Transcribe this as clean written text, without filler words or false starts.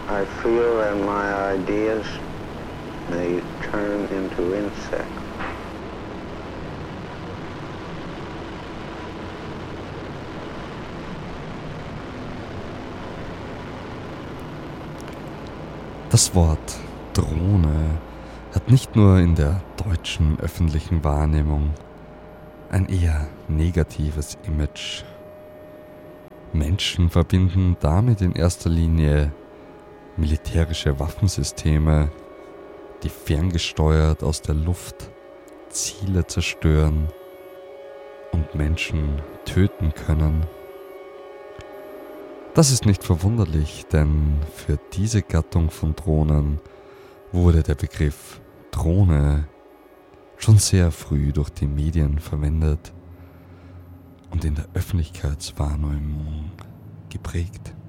I feel that my ideas may turn into insects. Das Wort Drohne hat nicht nur in der deutschen öffentlichen Wahrnehmung ein eher negatives Image. Menschen verbinden damit in erster Linie militärische Waffensysteme, die ferngesteuert aus der Luft Ziele zerstören und Menschen töten können. Das ist nicht verwunderlich, denn für diese Gattung von Drohnen wurde der Begriff Drohne schon sehr früh durch die Medien verwendet und in der Öffentlichkeitswahrnehmung geprägt.